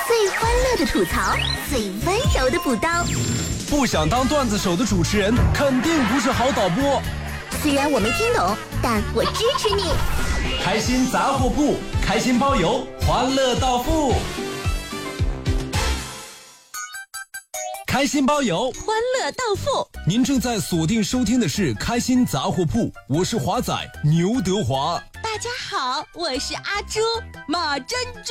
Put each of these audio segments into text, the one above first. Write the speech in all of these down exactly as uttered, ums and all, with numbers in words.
最欢乐的吐槽，最温柔的补刀。 不想当段子手的主持人，肯定不是好导播。 虽然我没听懂，但我支持你。 开心杂货铺，开心包邮，欢乐到付。开心包邮， 欢乐到付。 您正在锁定收听的是开心杂货铺，我是华仔牛德华。 大家好，我是阿朱马珍珠。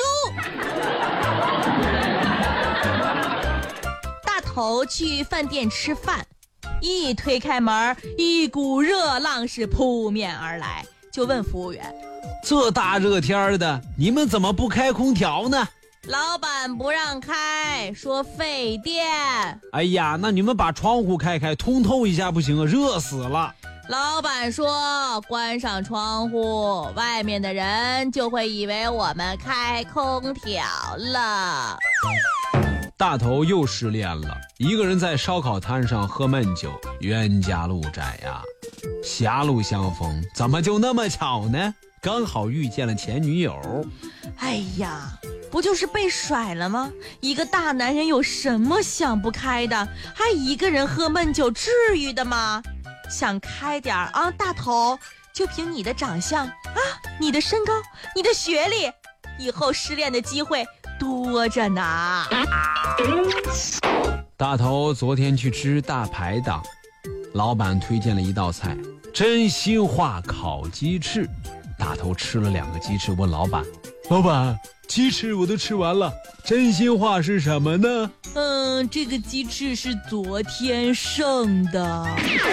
大头去饭店吃饭，一推开门，一股热浪是扑面而来，就问服务员： 这大热天的，你们怎么不开空调呢？ 老板不让开，说费电。 哎呀，那你们把窗户开开，通透一下不行啊，热死了。 老板说关上窗户，外面的人就会以为我们开空调了。 大头又失恋了，一个人在烧烤摊上喝闷酒，冤家路窄呀，狭路相逢，怎么就那么巧呢？刚好遇见了前女友。 哎呀，不就是被甩了吗？一个大男人有什么想不开的？还一个人喝闷酒，至于的吗？想开点啊，大头，就凭你的长相啊，你的身高，你的学历，以后失恋的机会多着呢。 大头昨天去吃大排档，老板推荐了一道菜，真心话烤鸡翅。大头吃了两个鸡翅，问老板：老板，鸡翅我都吃完了，真心话是什么呢？ 嗯，这个鸡翅是昨天剩的。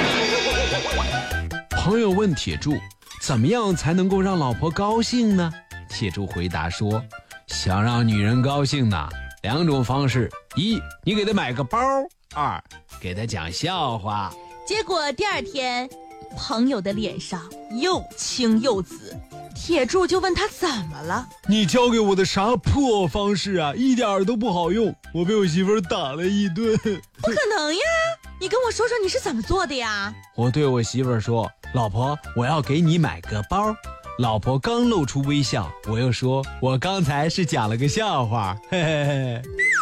朋友问铁柱，怎么样才能够让老婆高兴呢？铁柱回答说，想让女人高兴呢，两种方式：一，你给她买个包；二，给她讲笑话。 结果第二天，朋友的脸上又青又紫，铁柱就问他怎么了。 你教给我的啥破方式啊，一点都不好用，我被我媳妇打了一顿。 不可能呀，你跟我说说你是怎么做的呀？ 我对我媳妇说，老婆，我要给你买个包。老婆刚露出微笑，我又说，我刚才是讲了个笑话。嘿嘿嘿。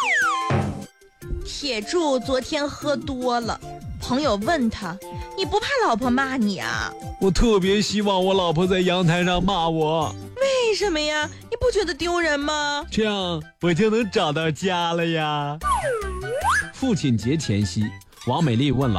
铁柱昨天喝多了，朋友问他，你不怕老婆骂你啊？ 我特别希望我老婆在阳台上骂我。 为什么呀？你不觉得丢人吗？ 这样我就能找到家了呀。父亲节前夕，王美丽问老